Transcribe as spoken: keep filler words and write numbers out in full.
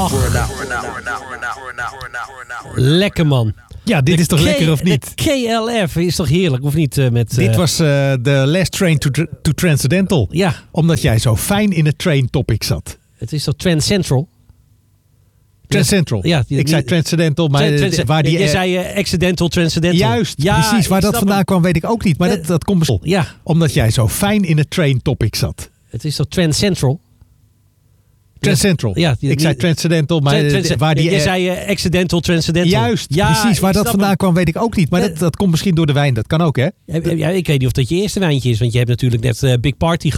Ach, lekker man. Ja, dit De is toch K- lekker of niet? De K L F is toch heerlijk, of niet? Uh, met, uh, Dit was uh, de Last Train to, to Transcendental. Ja. Omdat jij zo fijn in het train topic zat. Het is toch Trans Central? Transcentral. Ja, die, ik zei Transcendental, maar Trans, uh, waar die... Je uh, zei uh, Accidental, Transcendental. Juist, ja, precies. Waar dat vandaan hem. kwam weet ik ook niet. Maar uh, dat, dat komt dus ja. omdat jij zo fijn in het train topic zat. Het is toch Trans Central? Transcentral. Ja, die, ik zei Transcendental, maar trans, trans, waar die... Je uh, zei uh, Accidental, Transcendental. Juist, ja, precies. Waar dat vandaan hem. kwam weet ik ook niet. Maar uh, dat, dat komt misschien door de wijn. Dat kan ook, hè? Ja, ja, ik weet niet of dat je eerste wijntje is. Want je hebt natuurlijk net uh, Big Party